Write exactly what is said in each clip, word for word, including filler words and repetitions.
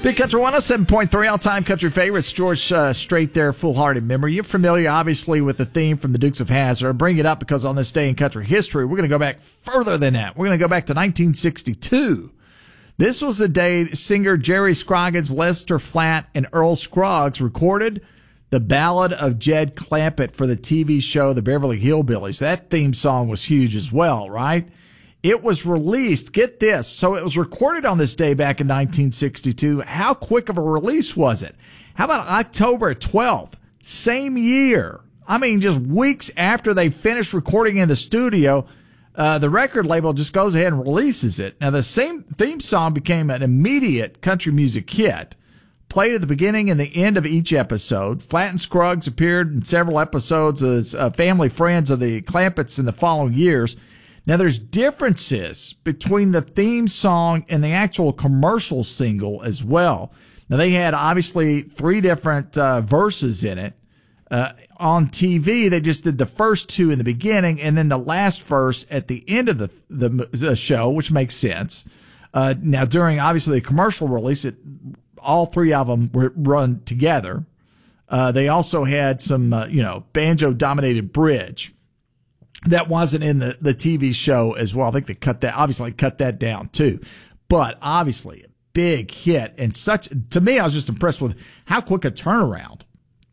Big Country one oh seven point three, all-time country favorites. George uh, Strait there, Full-Hearted Memory. You're familiar, obviously, with the theme from the Dukes of Hazzard. I bring it up because on this day in country history, we're going to go back further than that. We're going to go back to nineteen sixty-two. This was the day singer Jerry Scroggins, Lester Flatt, and Earl Scruggs recorded the Ballad of Jed Clampett for the T V show The Beverly Hillbillies. That theme song was huge as well, right? It was released, get this, so it was recorded on this day back in nineteen sixty-two. How quick of a release was it? How about October twelfth, same year? I mean, just weeks after they finished recording in the studio, uh, the record label just goes ahead and releases it. Now, the same theme song became an immediate country music hit, played at the beginning and the end of each episode. Flatt and Scruggs appeared in several episodes as uh, family friends of the Clampetts in the following years. Now, there's differences between the theme song and the actual commercial single as well. Now, they had obviously three different uh, verses in it. Uh, on T V, they just did the first two in the beginning and then the last verse at the end of the the, the show, which makes sense. Uh, now, during obviously the commercial release, it, all three of them were run together. Uh, they also had some, uh, you know, banjo-dominated bridge. That wasn't in the, the T V show as well. I think they cut that, obviously cut that down too. But obviously a big hit and such, to me, I was just impressed with how quick a turnaround.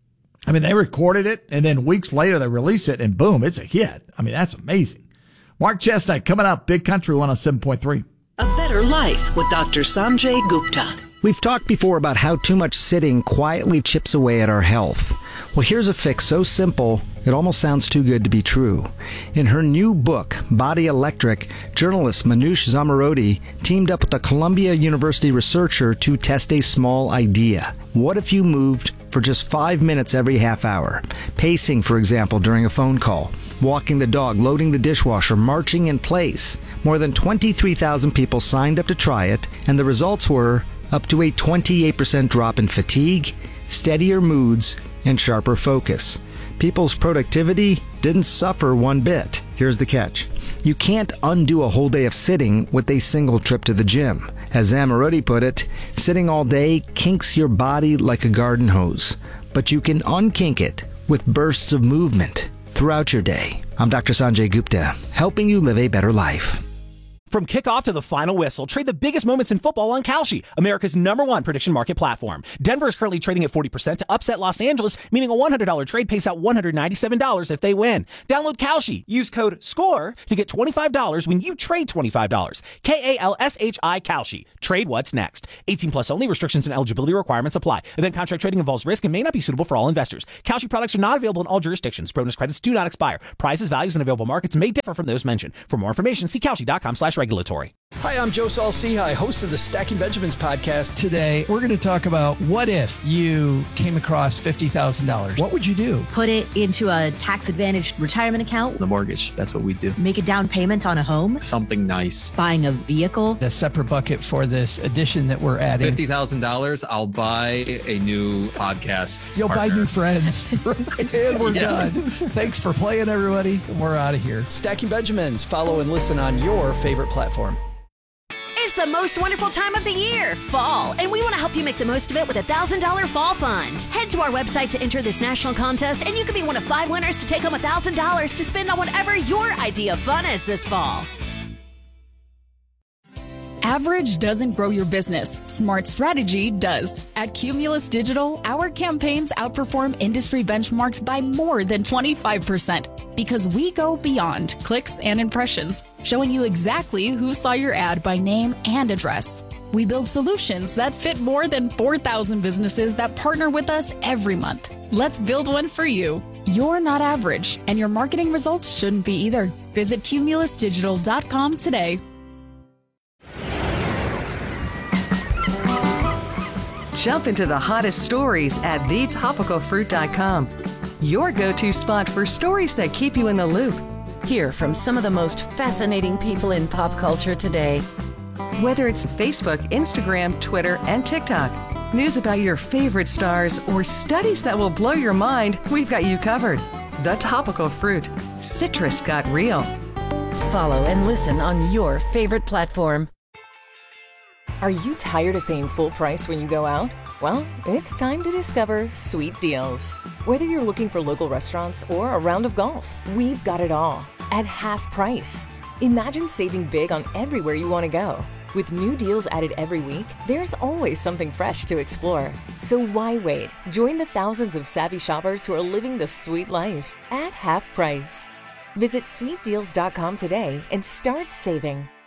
I mean, they recorded it and then weeks later they release it and boom, it's a hit. I mean, that's amazing. Mark Chestnut coming up, Big Country one oh seven point three. A Better Life with Doctor Sanjay Gupta. We've talked before about how too much sitting quietly chips away at our health. Well, here's a fix so simple, it almost sounds too good to be true. In her new book, Body Electric, journalist Manoush Zomorodi teamed up with a Columbia University researcher to test a small idea. What if you moved for just five minutes every half hour? Pacing, for example, during a phone call. Walking the dog, loading the dishwasher, marching in place. More than twenty-three thousand people signed up to try it, and the results were up to a twenty-eight percent drop in fatigue, steadier moods, and sharper focus. People's productivity didn't suffer one bit. Here's the catch. You can't undo a whole day of sitting with a single trip to the gym. As Zamorodi put it, sitting all day kinks your body like a garden hose. But you can unkink it with bursts of movement throughout your day. I'm Doctor Sanjay Gupta, helping you live a better life. From kickoff to the final whistle, trade the biggest moments in football on Kalshi, America's number one prediction market platform. Denver is currently trading at forty percent to upset Los Angeles, meaning a one hundred dollars trade pays out one hundred ninety-seven dollars if they win. Download Kalshi. Use code SCORE to get twenty-five dollars when you trade twenty-five dollars. K A L S H I Kalshi. Trade what's next. eighteen plus only. Restrictions and eligibility requirements apply. Event contract trading involves risk and may not be suitable for all investors. Kalshi products are not available in all jurisdictions. Bonus credits do not expire. Prices, values, and available markets may differ from those mentioned. For more information, see Kalshi.com slash regulatory. Hi, I'm Joe Saul-Sehy, host of the Stacking Benjamins podcast. Today, we're going to talk about what if you came across fifty thousand dollars? What would you do? Put it into a tax-advantaged retirement account. The mortgage, that's what we do. Make a down payment on a home. Something nice. Buying a vehicle. A separate bucket for this addition that we're adding. fifty thousand dollars, I'll buy a new podcast You'll partner. buy new friends. And we're Yeah. done. Thanks for playing, everybody. We're out of here. Stacking Benjamins. Follow and listen on your favorite platform. It's the most wonderful time of the year, fall, and we want to help you make the most of it with a one thousand dollars Fall Fund. Head to our website to enter this national contest, and you could be one of five winners to take home one thousand dollars to spend on whatever your idea of fun is this fall. Average doesn't grow your business. Smart strategy does. At Cumulus Digital, our campaigns outperform industry benchmarks by more than twenty-five percent because we go beyond clicks and impressions, showing you exactly who saw your ad by name and address. We build solutions that fit more than four thousand businesses that partner with us every month. Let's build one for you. You're not average, and your marketing results shouldn't be either. Visit cumulus digital dot com today. Jump into the hottest stories at the topical fruit dot com. Your go-to spot for stories that keep you in the loop. Hear from some of the most fascinating people in pop culture today. Whether it's Facebook, Instagram, Twitter, and TikTok, news about your favorite stars, or studies that will blow your mind, we've got you covered. The Topical Fruit. Citrus got real. Follow and listen on your favorite platform. Are you tired of paying full price when you go out? Well, it's time to discover Sweet Deals. Whether you're looking for local restaurants or a round of golf, we've got it all at half price. Imagine saving big on everywhere you want to go. With new deals added every week, there's always something fresh to explore. So why wait? Join the thousands of savvy shoppers who are living the sweet life at half price. Visit sweet deals dot com today and start saving.